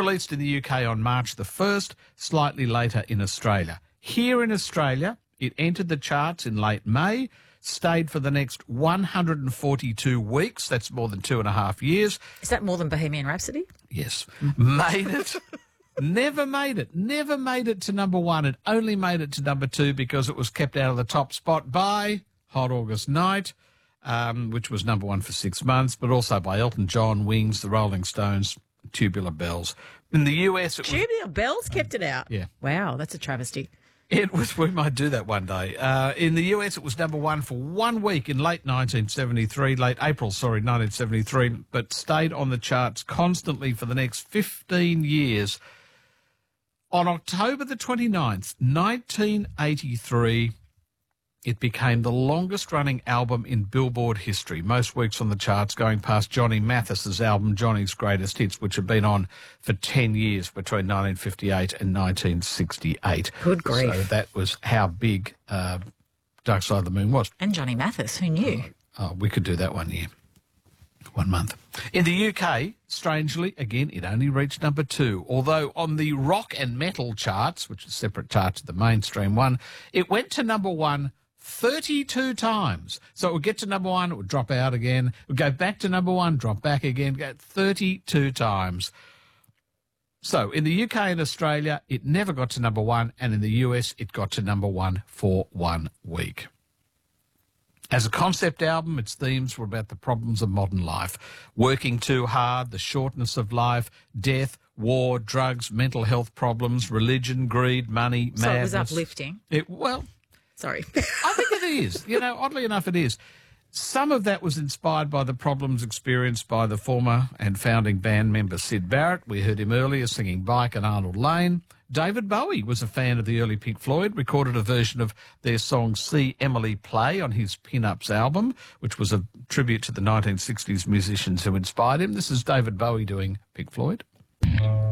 released in the UK on March the 1st, slightly later in Australia. Here in Australia, it entered the charts in late May, stayed for the next 142 weeks. That's more than 2.5 years. Is that more than Bohemian Rhapsody? Yes. Made it. Never made it to number one. It only made it to number two because it was kept out of the top spot by Hot August Night, which was number one for 6 months, but also by Elton John, Wings, The Rolling Stones, Tubular Bells. In the US, it was... Tubular Bells kept it out? Yeah. Wow, that's a travesty. It was, we might do that one day. In the US, it was number one for 1 week in late April 1973, but stayed on the charts constantly for the next 15 years. On October the 29th, 1983, it became the longest-running album in Billboard history, most weeks on the charts, going past Johnny Mathis's album Johnny's Greatest Hits, which had been on for 10 years between 1958 and 1968. Good grief. So that was how big Dark Side of the Moon was. And Johnny Mathis, who knew? Oh, we could do that 1 year. 1 month. In the UK, strangely, again, it only reached number two, although on the rock and metal charts, which is a separate chart to the mainstream one, it went to number one 32 times. So it would get to number one, it would drop out again, it would go back to number one, drop back again, go 32 times. So in the UK and Australia, it never got to number one, and in the US, it got to number one for 1 week. As a concept album, its themes were about the problems of modern life, working too hard, the shortness of life, death, war, drugs, mental health problems, religion, greed, money, madness. So it was uplifting? Sorry. I think it is. You know, oddly enough, it is. Some of that was inspired by the problems experienced by the former and founding band member Syd Barrett. We heard him earlier singing Bike and Arnold Lane. David Bowie was a fan of the early Pink Floyd, recorded a version of their song See Emily Play on his Pin-Ups album, which was a tribute to the 1960s musicians who inspired him. This is David Bowie doing Pink Floyd.